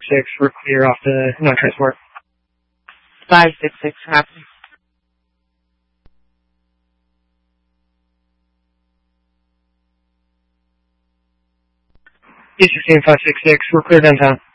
566, we're clear off the non-transport. 566, happening. East 16, 566, we're clear downtown.